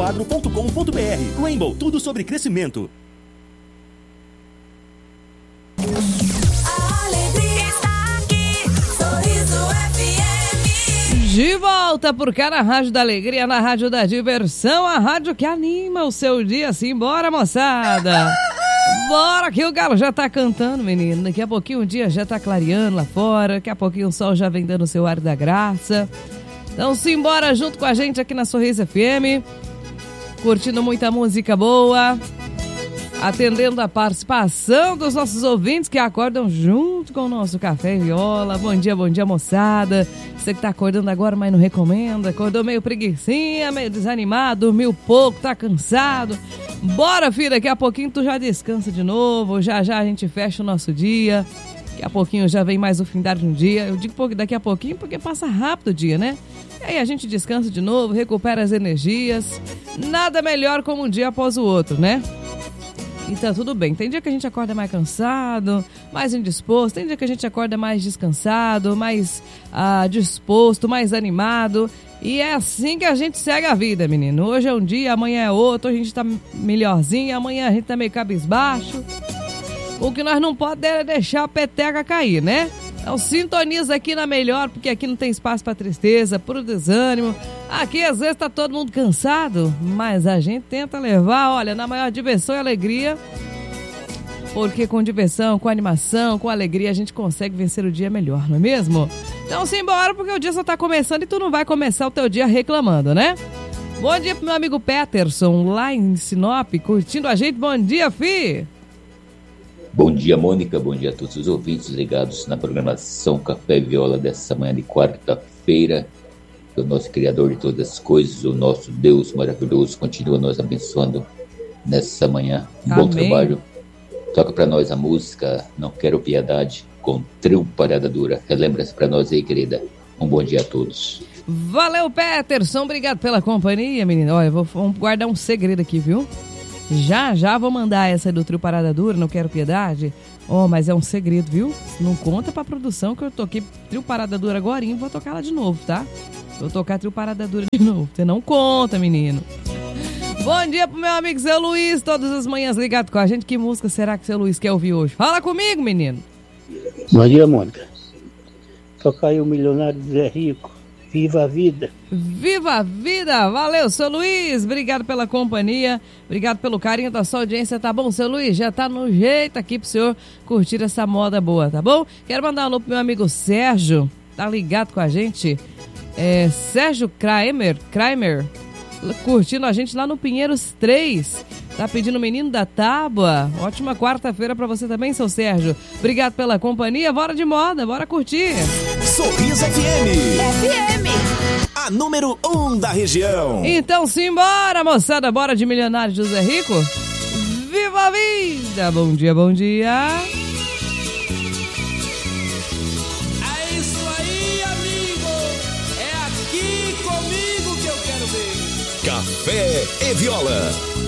rainbowagro.com.br. Rainbow, tudo sobre crescimento. De volta por cá na Rádio da Alegria, na Rádio da Diversão, a rádio que anima o seu dia. Simbora, moçada! Bora que o galo já tá cantando, menino. Daqui a pouquinho o dia já tá clareando lá fora, daqui a pouquinho o sol já vem dando o seu ar da graça. Então simbora junto com a gente aqui na Sorriso FM, curtindo muita música boa, atendendo a participação dos nossos ouvintes que acordam junto com o nosso Café e Viola. Bom dia, moçada. Você que tá acordando agora, mas não recomenda, acordou meio preguicinha, meio desanimado, dormiu pouco, tá cansado. Bora, filho, daqui a pouquinho tu já descansa de novo, já a gente fecha o nosso dia. Daqui a pouquinho já vem mais o findar de um dia. Eu digo daqui a pouquinho porque passa rápido o dia, né? E aí a gente descansa de novo, recupera as energias. Nada melhor como um dia após o outro, né? Então, tudo bem. Tem dia que a gente acorda mais cansado, mais indisposto. Tem dia que a gente acorda mais descansado, mais disposto, mais animado. E é assim que a gente segue a vida, menino. Hoje é um dia, amanhã é outro. A gente tá melhorzinho, amanhã a gente tá meio cabisbaixo. O que nós não podemos é deixar a peteca cair, né? Então sintoniza aqui na melhor, porque aqui não tem espaço para tristeza, para desânimo. Aqui às vezes tá todo mundo cansado, mas a gente tenta levar, olha, na maior diversão e alegria. Porque com diversão, com animação, com alegria a gente consegue vencer o dia melhor, não é mesmo? Então simbora, porque o dia só tá começando e tu não vai começar o teu dia reclamando, né? Bom dia pro meu amigo Peterson, lá em Sinop, curtindo a gente. Bom dia, fi! Bom dia, Mônica. Bom dia a todos os ouvintes ligados na programação Café e Viola dessa manhã de quarta-feira. Que o nosso Criador de todas as coisas, o nosso Deus maravilhoso, continua nos abençoando nessa manhã. Amém. Bom trabalho. Toca pra nós a música Não Quero Piedade, com Trio Parada Dura. Relembra-se pra nós aí, querida. Um bom dia a todos. Valeu, Peterson. Obrigado pela companhia, menino. Olha, vamos guardar um segredo aqui, viu? Já vou mandar essa do Trio Parada Dura, Não Quero Piedade. Mas é um segredo, viu? Não conta pra produção que eu toquei Trio Parada Dura agora e vou tocar ela de novo, tá? Vou tocar Trio Parada Dura de novo. Você não conta, menino. Bom dia pro meu amigo Seu Luiz, todas as manhãs ligado com a gente. Que música será que Seu Luiz quer ouvir hoje? Fala comigo, menino. Bom dia, Mônica. Toca aí o Milionário Zé Rico. Viva a vida! Viva a vida! Valeu, seu Luiz! Obrigado pela companhia, obrigado pelo carinho da sua audiência, tá bom, seu Luiz? Já tá no jeito aqui pro senhor curtir essa moda boa, tá bom? Quero mandar um alô pro meu amigo Sérgio, tá ligado com a gente? Sérgio Kramer, curtindo a gente lá no Pinheiros 3. Tá pedindo o Menino da Tábua. Ótima quarta-feira pra você também, seu Sérgio. Obrigado pela companhia. Bora de moda, bora curtir. Sorriso FM. A número 1 da região. Então simbora, moçada. Bora de Milionário José Rico. Viva a vida. Bom dia, bom dia. É isso aí, amigo. É aqui comigo que eu quero ver. Café e Viola.